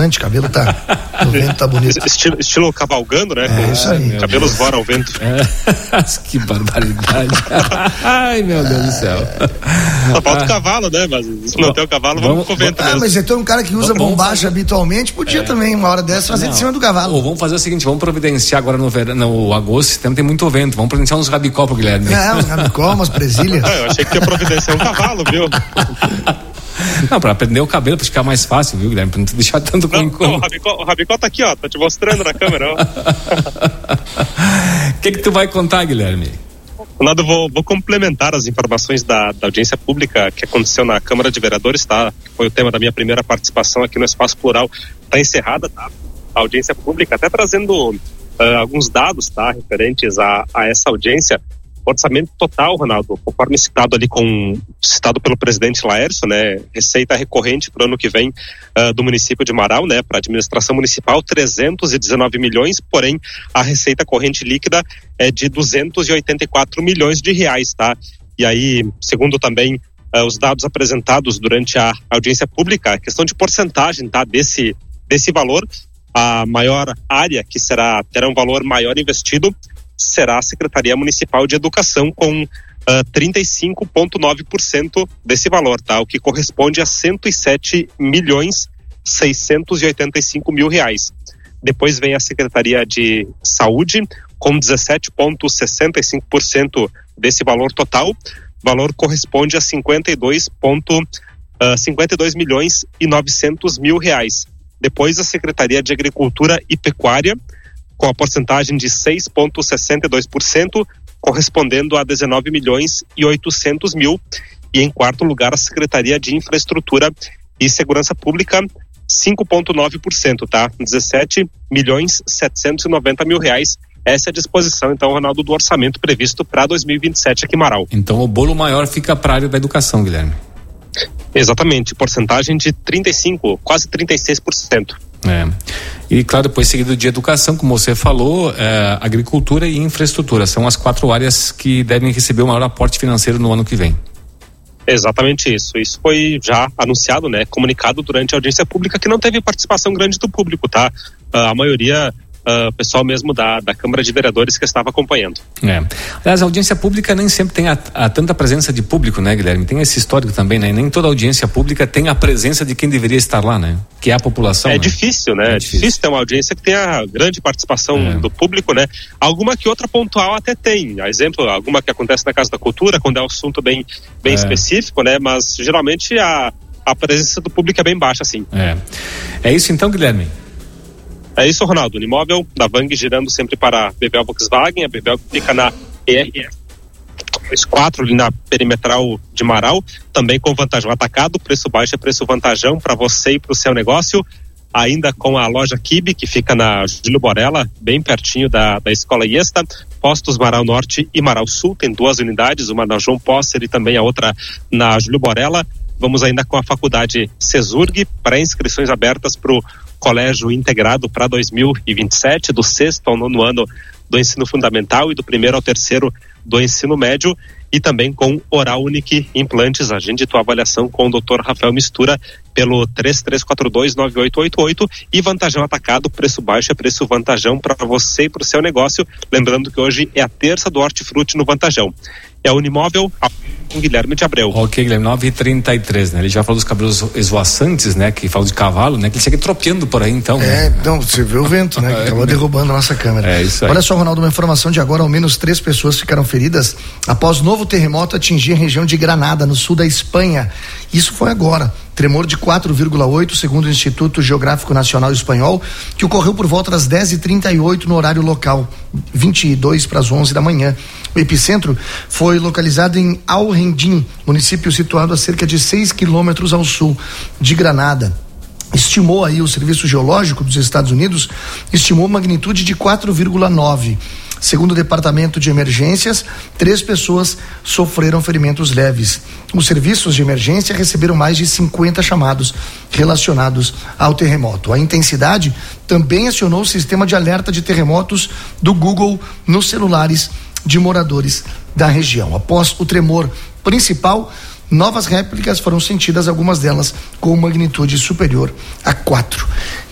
cabelo o vento tá bonito. Estilo cavalgando, né? É isso aí. Cabelos voram ao vento. Que barbaridade. Ai, meu Deus do céu. Só falta o cavalo, né? Mas se não tem o cavalo, vamos com o vento mesmo. Mas então um cara que usa bombacha habitualmente podia também, uma hora dessa, fazer de cima do cavalo. Vamos fazer o seguinte, vamos providenciar agora no verão, no agosto, setembro tem muito vento, vamos providenciar uns rabicó pro Guilherme. Uns rabicó, umas presilhas. Eu achei que ia providenciar um cavalo, viu? Não, pra prender o cabelo, pra ficar mais fácil, viu, Guilherme? Pra não deixar tanto com o rabicó tá aqui, ó, tá te mostrando na câmera, ó. O que tu vai contar, Guilherme? Ronaldo, vou complementar as informações da audiência pública que aconteceu na Câmara de Vereadores, tá? Foi o tema da minha primeira participação aqui no Espaço Plural. Tá encerrada, tá? A audiência pública, até trazendo alguns dados, tá? Referentes a essa audiência. Orçamento total, Ronaldo, conforme citado pelo presidente Laércio, né? Receita recorrente para o ano que vem do município de Marau, né? Para a administração municipal, 319 milhões, porém a receita corrente líquida é de 284 milhões de reais, tá? E aí, segundo também os dados apresentados durante a audiência pública, a questão de porcentagem, tá? Desse valor, a maior área que terá um valor maior investido será a Secretaria Municipal de Educação, com 35,9% desse valor, tá? O que corresponde a 107 milhões 685 mil reais. Depois vem a Secretaria de Saúde, com 17,65% desse valor total. O valor corresponde a 52 milhões e 900 mil reais. Depois a Secretaria de Agricultura e Pecuária, com a porcentagem de 6,62%, correspondendo a 19 milhões e 800 mil. E em quarto lugar, a Secretaria de Infraestrutura e Segurança Pública, 5,9%, tá? 17 milhões 790 mil reais. Essa é a disposição, então, Ronaldo, do orçamento previsto para 2027 aqui em Marau. Então o bolo maior fica para a área da educação, Guilherme. Exatamente, porcentagem de 35%, quase 36%. E claro, depois seguido de educação, como você falou, agricultura e infraestrutura são as 4 áreas que devem receber o maior aporte financeiro no ano que vem. Exatamente isso foi já anunciado, né, comunicado durante a audiência pública, que não teve participação grande do público, tá? A maioria pessoal mesmo da Câmara de Vereadores que estava acompanhando. Aliás, a audiência pública nem sempre tem tanta presença de público, né, Guilherme? Tem esse histórico também, né? Nem toda audiência pública tem a presença de quem deveria estar lá, né? Que é a população. Difícil, né? É difícil ter uma audiência que tenha grande participação do público, né? Alguma que outra pontual até tem. A exemplo, alguma que acontece na Casa da Cultura, quando é um assunto bem específico, né? Mas geralmente a presença do público é bem baixa, assim. É isso então, Guilherme? É isso, Ronaldo. O imóvel da Vang girando sempre para a Bebel Volkswagen. A Bebel fica na ERS 4, ali na perimetral de Marau, também com vantajão atacado, preço baixo é preço vantajão para você e para o seu negócio. Ainda com a loja Kibe, que fica na Júlio Borella, bem pertinho da Escola Iesta. Postos Marau Norte e Marau Sul, tem 2 unidades, uma na João Posser e também a outra na Júlio Borella. Vamos ainda com a faculdade Cesurg, para inscrições abertas para o Colégio Integrado para 2027, do 6º ao 9º ano do ensino fundamental e do 1º ao 3º do ensino médio, e também com Oral Unique Implantes. Agende tua avaliação com o Dr. Rafael Mistura pelo 33429888 e vantajão atacado, preço baixo é preço vantajão para você e para o seu negócio. Lembrando que hoje é a terça do Hortifruti no Vantajão. É o Unimóvel com Guilherme de Abreu. Ok, Guilherme, 9h33, né? Ele já falou dos cabelos esvoaçantes, né? Que falou de cavalo, né? Que ele chega tropeando por aí, então. Não, você vê o vento, né? Que acabou derrubando a nossa câmera. É isso aí. Olha só, Ronaldo, uma informação de agora: ao menos 3 pessoas ficaram feridas após novo terremoto atingir a região de Granada, no sul da Espanha. Isso foi agora. Tremor de 4,8, segundo o Instituto Geográfico Nacional Espanhol, que ocorreu por volta das 10h38 no horário local, 22 para as 11 da manhã. O epicentro foi localizado em Alrendín, município situado a cerca de 6 quilômetros ao sul de Granada. Estimou aí o Serviço Geológico dos Estados Unidos, estimou magnitude de 4,9. Segundo o Departamento de Emergências, 3 pessoas sofreram ferimentos leves. Os serviços de emergência receberam mais de 50 chamados relacionados ao terremoto. A intensidade também acionou o sistema de alerta de terremotos do Google nos celulares de moradores da região. Após o tremor principal, novas réplicas foram sentidas, algumas delas com magnitude superior a 4.